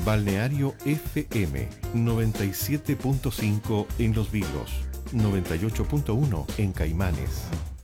Balneario FM 97.5 en Los Vilos, 98.1 en Caimanes.